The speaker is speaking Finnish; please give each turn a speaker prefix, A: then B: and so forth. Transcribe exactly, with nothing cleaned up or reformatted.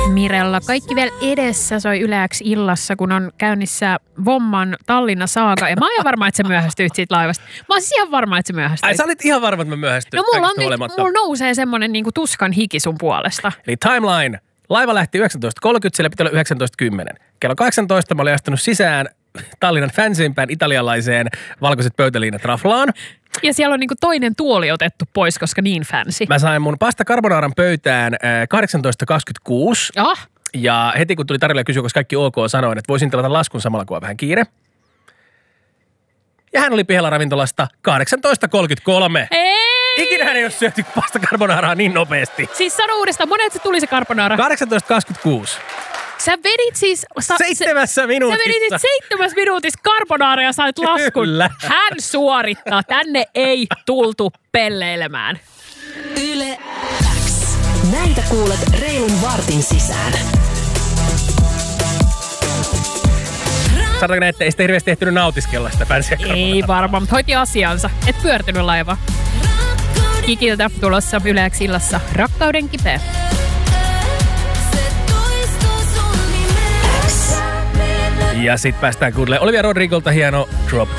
A: Mirella. Kaikki vielä edessä soi Yle X illassa, kun on käynnissä Vomman Tallinna-saaga. Ja mä oon ihan varma, että sä myöhästyit siitä laivasta. Mä oon siis ihan varma, että sä myöhästyit.
B: Ai sä olit ihan varma, että mä myöhästyin.
A: No mulla, on nyt, mulla nousee semmonen niinku tuskan hiki sun puolesta.
B: Eli timeline. Laiva lähti yhdeksäntoista kolmekymmentä, siellä piti olla yhdeksäntoista kymmenen. Kello kahdeksantoista mä olin astunut sisään Tallinnan fansimpään italialaiseen valkoiset pöytäliinat raflaan.
A: Ja siellä on niinku toinen tuoli otettu pois, koska niin fancy.
B: Mä sain mun pasta carbonaran pöytään kahdeksantoista kaksikymmentäkuusi.
A: Ah.
B: Ja heti kun tuli tarjolla kysyä, koska kaikki ok, sanoin, että voisin tilata laskun samalla kuin on vähän kiire. Ja hän oli pihalla ravintolasta kahdeksantoista kolmekymmentäkolme.
A: Ei!
B: Ikinä hän ei ole syöty pasta carbonaraa niin nopeasti.
A: Siis sano uudestaan, monet se tuli se carbonara?
B: kahdeksantoista kaksikymmentäkuusi.
A: Sä vedit siis... Sa,
B: Seitsemässä minuutissa.
A: Sä vedit seitsemässä minuutissa carbonara ja sait laskun.
B: Kyllä.
A: Hän suorittaa. Tänne ei tultu pelleilemään.
C: Yle X. Näitä kuulet reilun vartin sisään.
B: Sanotaanko näin, että ei sitä hirveästi ehtinyt nautiskella sitä fansia carbonaraa?
A: Ei varmaan, mutta hoiti asiansa. Et pyörtynyt laiva. Kikiltä tulossa Yle X illassa Rakkauden kipeä.
B: Ja sit päästään kuuntelemaan Olivia Rodrigolta hieno Drop